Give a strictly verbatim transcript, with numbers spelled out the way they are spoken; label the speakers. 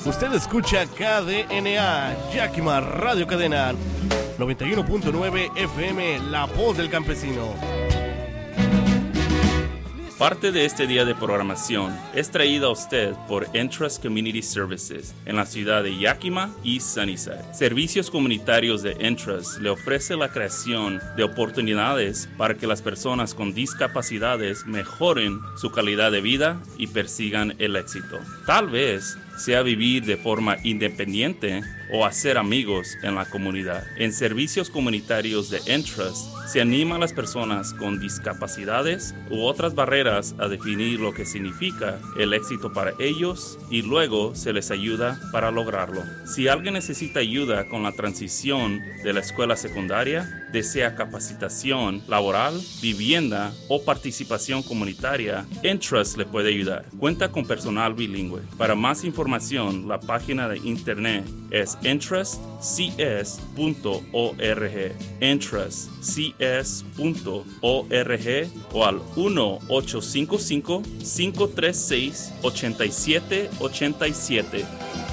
Speaker 1: Usted escucha K D N A, Yakima Radio Cadena, noventa y uno punto nueve F M, La Voz del Campesino.
Speaker 2: Parte de este día de programación es traída a usted por Entrust Community Services en la ciudad de Yakima y Sunnyside. Servicios comunitarios de Entrust le ofrece la creación de oportunidades para que las personas con discapacidades mejoren su calidad de vida y persigan el éxito. Tal vez sea vivir de forma independiente o hacer amigos en la comunidad. En servicios comunitarios de Entrust se anima a las personas con discapacidades u otras barreras a definir lo que significa el éxito para ellos y luego se les ayuda para lograrlo. Si alguien necesita ayuda con la transición de la escuela secundaria, desea capacitación laboral, vivienda o participación comunitaria, Entrust le puede ayudar. Cuenta con personal bilingüe. Para más información, la página de internet es entrust c s punto org, entrust c s punto org o al uno ocho cinco cinco, cinco tres seis, ocho siete ocho siete.